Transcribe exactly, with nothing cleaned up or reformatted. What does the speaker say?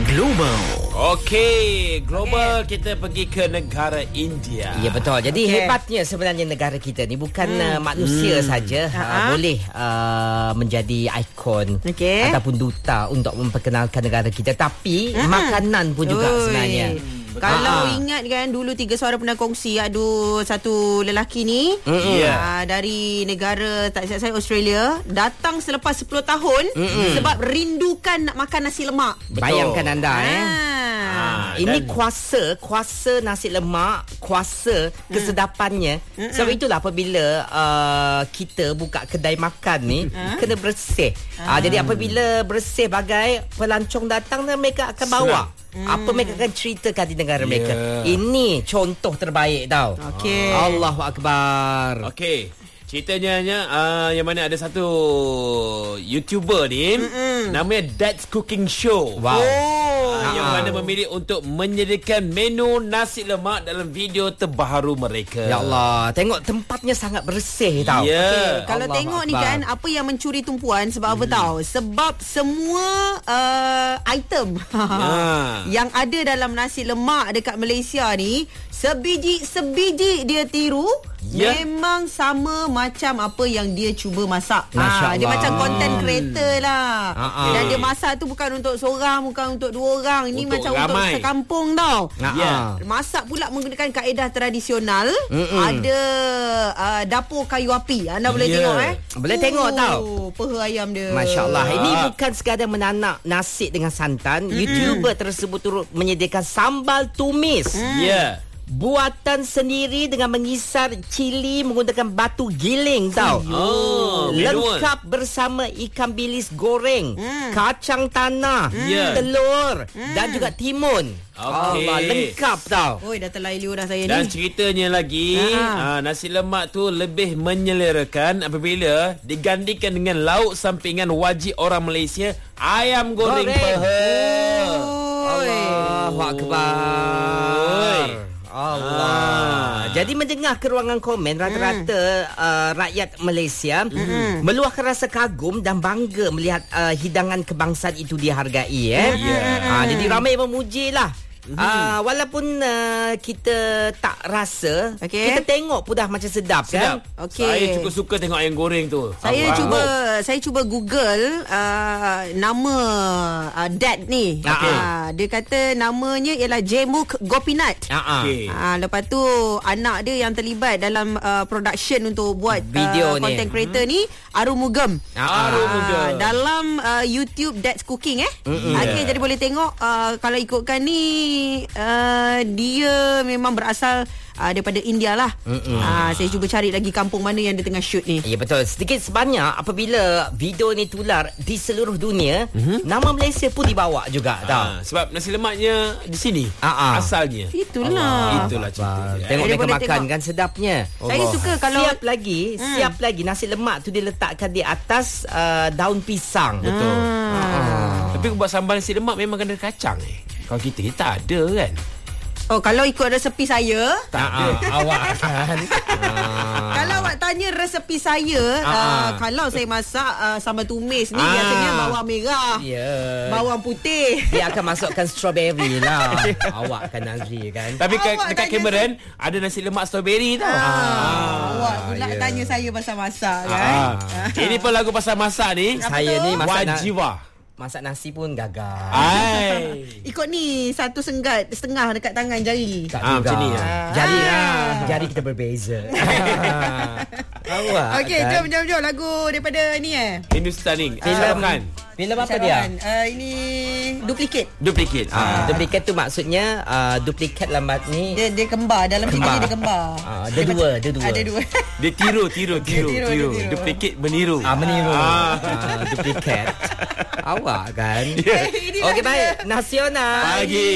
Global. Okey, global okay. Kita pergi ke negara India. Ya, betul. Jadi okay. hebatnya sebenarnya negara kita ni bukan hmm. uh, manusia hmm. saja uh, uh, boleh uh, menjadi ikon okay. ataupun duta untuk memperkenalkan negara kita, tapi uh-huh. makanan pun juga Ui. sebenarnya. Kalau Ha-ha. ingat kan dulu Tiga Suara pernah kongsi ada satu lelaki ni Mm-mm. uh, dari negara tak silap saya Australia, datang selepas sepuluh tahun Mm-mm. sebab rindukan nak makan nasi lemak. Betul. Bayangkan anda ah. eh. Ah, Ini dan kuasa Kuasa nasi lemak, kuasa hmm. kesedapannya. Mm-mm. Sebab itulah apabila uh, kita buka kedai makan ni uh? kena bersih. uh, Jadi apabila bersih, bagai pelancong datang dan mereka akan bawa Hmm. apa mereka akan ceritakan di negara yeah. mereka. Ini contoh terbaik tau. Okey. Allahu Akbar. Okey, ceritanya uh, yang mana ada satu YouTuber ni, Mm-mm. namanya Dad's Cooking Show. Wow. Oh. uh, Yang mana memilih untuk menyediakan menu nasi lemak dalam video terbaru mereka. Ya Allah, tengok tempatnya sangat bersih tau. Ya. Okay, kalau Allah tengok ni Akbar. kan, apa yang mencuri tumpuan sebab hmm. apa tahu? Sebab semua uh, item Ah. yang ada dalam nasi lemak dekat Malaysia ni, sebiji-sebiji dia tiru, Ya. memang sama macam apa yang dia cuba masak. Masya Ah, dia Allah. macam content creator lah. Ah, Dan ah. dia masak tu bukan untuk seorang, bukan untuk dua orang. Ini Untuk macam ramai. untuk sekampung tau. Ah, Ya. ah. Masak pula menggunakan kaedah tradisional. Mm-mm. Ada uh, dapur kayu api. Anda boleh Ya. tengok eh. Boleh tengok tau. Peha ayam dia. Masya Allah. Ini Ah. bukan sekadar menanak nasi dengan santan. Mm-hmm. YouTuber tersebut turut menyediakan sambal tumis. Mm. Ya. Buatan sendiri dengan mengisar cili menggunakan batu giling tau. Oh, Lengkap bersama ikan bilis goreng, Mm. kacang tanah, Ya. telur Mm. dan juga timun. Okey. Allah, lengkap tau. Oi, dah terlalu liur dah saya Dan ni. ceritanya lagi, Ha. uh, nasi lemak tu lebih menyelerakan apabila digandikan dengan lauk sampingan wajib orang Malaysia, ayam goreng, Goreng. peha. Oi. Allahu Akbar. Allah. Ah. Jadi mendengar ke ruangan komen, rata-rata mm. uh, rakyat Malaysia mm. meluahkan rasa kagum dan bangga melihat uh, hidangan kebangsaan itu dihargai. Eh? Yeah. Uh, jadi ramai yang memuji lah. Mm-hmm. Uh, walaupun uh, kita tak rasa, Okey. kita tengok pun dah macam sedap, Sedap. kan? Okey. Saya cukup suka tengok ayam goreng tu. Saya Awak. cuba saya cuba Google uh, nama uh, dad ni. Ah, Uh, dia kata namanya ialah Jemuk Gopinath. Uh-uh. Okey. Ah, lepas tu anak dia yang terlibat dalam uh, production untuk buat Video uh, ni. content creator ni Arumugam. Ah, Arumugam. Dalam uh, YouTube Dad's Cooking eh. Mm-mm. Okey, Yeah. jadi boleh tengok uh, kalau ikutkan ni uh, dia memang berasal uh, daripada India lah. Uh, saya cuba cari lagi kampung mana yang dia tengah shoot ni. Ya, betul. Sedikit sebanyak apabila video ni tular di seluruh dunia, mm-hmm. nama Malaysia pun dibawa juga tau. Ah, sebab nasi lemaknya di sini Ah, ah. asalnya. Itulah. Itulah cerita. Tengok Dia mereka boleh makan tengok. kan, sedapnya. Saya suka kalau Siap lagi, hmm. siap lagi nasi lemak tu diletakkan di atas uh, daun pisang. Betul. Ah. Tapi buat sambal nasi lemak memang kena ada kacang eh. Kalau kita kita tak ada kan. Oh, kalau ikut resepi saya, Tak ada. Awak kan. kalau awak tanya resepi saya, Ah. uh, kalau saya masak uh, sambal tumis ni Ah. biasanya bawang merah, Ya. bawang putih. Dia akan masukkan strawberry lah. Awak kan Nazri kan. Tapi ke, Awak dekat tanya Cameron ada nasi lemak strawberry tau. Ah, awak pula ya. tanya saya pasal masak Ah. kan. Ini pun lagu pasal masak ni. Saya tu? ni masak na- Wajib lah. masak nasi pun gagal. Ai. Ikut ni satu senggat setengah dekat tangan jari. Tak Ah, juga. macam ni, ya? Jari Ah. lah. Jari kita berbeza. Awak Okey, kan. jom jom jom lagu daripada ni eh. Hindustani. Filem Kan? Filem apa Shah dia? Rukh Khan. Uh, ini duplicate. Duplicate. Ah, Ah. duplikat tu maksudnya uh, duplikat lambat ni. Dia dia kembar dalam Kembar. video dia kembar. Ah, ada dua, ada dua. Ada dua. Dia tiru, tiru, tiru, Tiru, tiru. dia tiru. Duplicate meniru. Ah, meniru. Ah. Ah, duplikat. Awak kan. Inilah Okey, dia. baik. Nasional. Pagi.